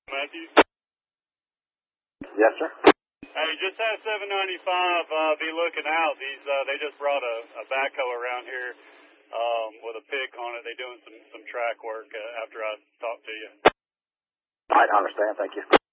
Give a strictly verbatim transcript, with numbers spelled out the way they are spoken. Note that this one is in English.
Matthew? Yes, sir. Hey, just have seven ninety-five uh, be looking out. These uh, they just brought a, a backhoe around here um, with a pick on it. They're doing some, some track work uh, after I talked to you. All right, I understand. Thank you.